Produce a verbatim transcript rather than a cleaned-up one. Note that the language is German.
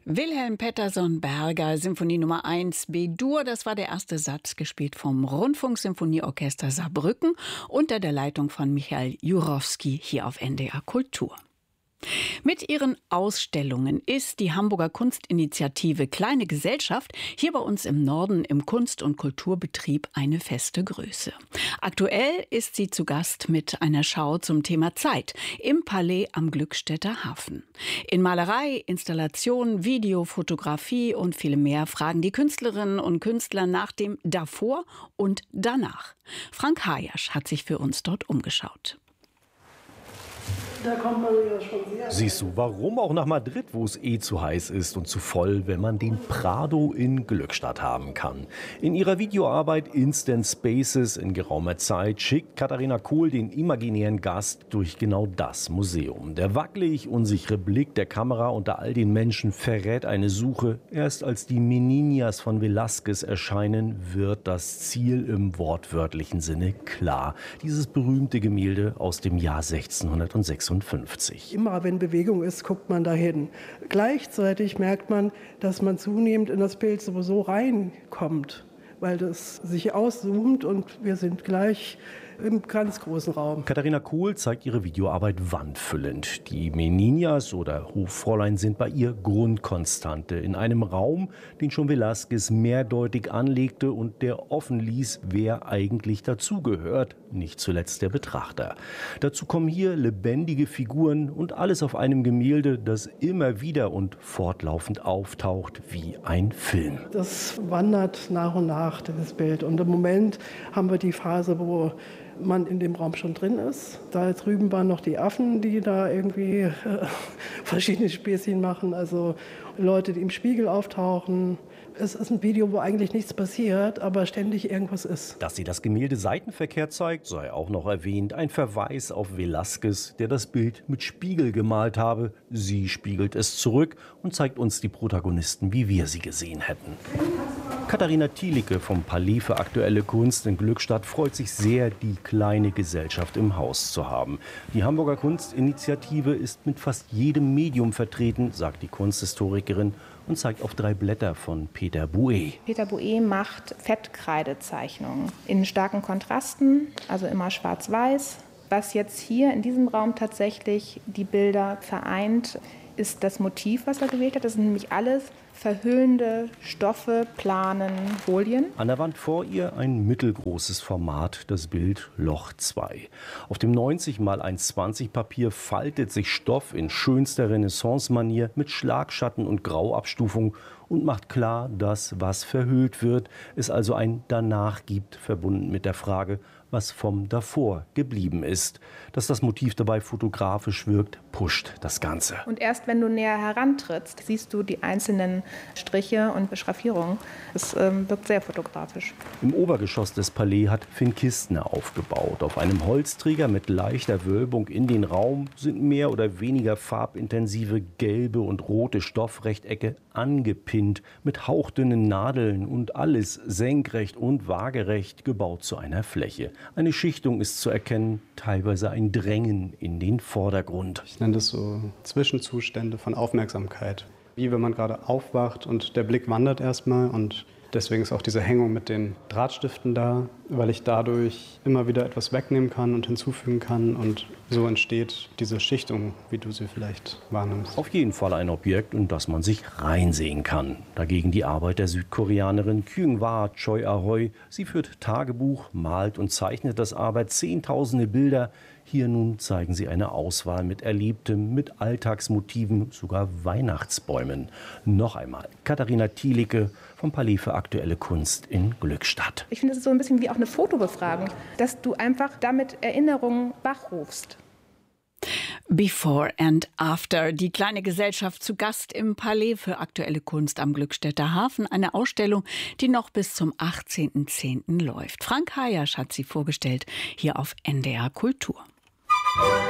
Wilhelm Pettersson Berger, Symphonie Nummer eins, B-Dur, das war der erste Satz, gespielt vom Rundfunksymphonieorchester Saarbrücken unter der Leitung von Michael Jurowski hier auf N D R Kultur. Mit ihren Ausstellungen ist die Hamburger Kunstinitiative Kleine Gesellschaft hier bei uns im Norden im Kunst- und Kulturbetrieb eine feste Größe. Aktuell ist sie zu Gast mit einer Schau zum Thema Zeit im Palais am Glückstädter Hafen. In Malerei, Installation, Video, Fotografie und viel mehr fragen die Künstlerinnen und Künstler nach dem Davor und Danach. Frank Hayasch hat sich für uns dort umgeschaut. Da kommt man ja schon sehr. Siehst du, warum auch nach Madrid, wo es eh zu heiß ist und zu voll, wenn man den Prado in Glückstadt haben kann. In ihrer Videoarbeit Instant Spaces in geraumer Zeit schickt Katharina Kohl den imaginären Gast durch genau das Museum. Der wackelig unsichere Blick der Kamera unter all den Menschen verrät eine Suche. Erst als die Meninas von Velázquez erscheinen, wird das Ziel im wortwörtlichen Sinne klar. Dieses berühmte Gemälde aus dem Jahr sechzehnhundertsechsundfünfzig. Immer wenn Bewegung ist, guckt man dahin. Gleichzeitig merkt man, dass man zunehmend in das Bild sowieso reinkommt, weil das sich auszoomt und wir sind gleich im ganz großen Raum. Katharina Kohl zeigt ihre Videoarbeit wandfüllend. Die Meninas oder Hoffräulein sind bei ihr Grundkonstante in einem Raum, den schon Velázquez mehrdeutig anlegte und der offen ließ, wer eigentlich dazugehört, nicht zuletzt der Betrachter. Dazu kommen hier lebendige Figuren und alles auf einem Gemälde, das immer wieder und fortlaufend auftaucht wie ein Film. Das wandert nach und nach, dieses Bild. Und im Moment haben wir die Phase, wo man in dem Raum schon drin ist. Da drüben waren noch die Affen, die da irgendwie äh, verschiedene Späßchen machen. Also Leute, die im Spiegel auftauchen. Es ist ein Video, wo eigentlich nichts passiert, aber ständig irgendwas ist. Dass sie das Gemälde seitenverkehrt zeigt, sei auch noch erwähnt. Ein Verweis auf Velázquez, der das Bild mit Spiegel gemalt habe. Sie spiegelt es zurück und zeigt uns die Protagonisten, wie wir sie gesehen hätten. Katharina Thielicke vom Palais für aktuelle Kunst in Glückstadt freut sich sehr, die Kleine Gesellschaft im Haus zu haben. Die Hamburger Kunstinitiative ist mit fast jedem Medium vertreten, sagt die Kunsthistorikerin und zeigt auf drei Blätter von Peter Bouet. Peter Bouet macht Fettkreidezeichnungen in starken Kontrasten, also immer schwarz-weiß. Was jetzt hier in diesem Raum tatsächlich die Bilder vereint, ist das Motiv, was er gewählt hat. Das sind nämlich alles verhüllende Stoffe, Planen, Folien. An der Wand vor ihr ein mittelgroßes Format, das Bild Loch zwei. Auf dem neunzig mal eins zwanzig Papier faltet sich Stoff in schönster Renaissance-Manier mit Schlagschatten und Grauabstufung und macht klar, dass was verhüllt wird, es also ein Danach gibt, verbunden mit der Frage, was vom Davor geblieben ist. Dass das Motiv dabei fotografisch wirkt, pusht das Ganze. Und erst wenn du näher herantrittst, siehst du die einzelnen Striche und Schraffierungen. Es ähm, wirkt sehr fotografisch. Im Obergeschoss des Palais hat Finn Kistner aufgebaut. Auf einem Holzträger mit leichter Wölbung in den Raum sind mehr oder weniger farbintensive gelbe und rote Stoffrechtecke angepinnt mit hauchdünnen Nadeln und alles senkrecht und waagerecht gebaut zu einer Fläche. Eine Schichtung ist zu erkennen, teilweise ein Drängen in den Vordergrund. Ich nenne das so Zwischenzustände von Aufmerksamkeit. Wie wenn man gerade aufwacht und der Blick wandert erstmal, und deswegen ist auch diese Hängung mit den Drahtstiften da, weil ich dadurch immer wieder etwas wegnehmen kann und hinzufügen kann, und so entsteht diese Schichtung, wie du sie vielleicht wahrnimmst. Auf jeden Fall ein Objekt, in das man sich reinsehen kann. Dagegen die Arbeit der Südkoreanerin Kyung-Hwa Choi Ahoy. Sie führt Tagebuch, malt und zeichnet das Arbeit zehntausende Bilder. Hier nun zeigen sie eine Auswahl mit Erlebtem, mit Alltagsmotiven, sogar Weihnachtsbäumen. Noch einmal Katharina Thielicke vom Palais für aktuelle Kunst in Glückstadt. Ich finde, es ist so ein bisschen wie auch eine Fotobefragung, dass du einfach damit Erinnerungen wachrufst. Before and After. Die Kleine Gesellschaft zu Gast im Palais für aktuelle Kunst am Glückstädter Hafen. Eine Ausstellung, die noch bis zum achtzehnten zehnten läuft. Frank Hayasch hat sie vorgestellt, hier auf N D R Kultur.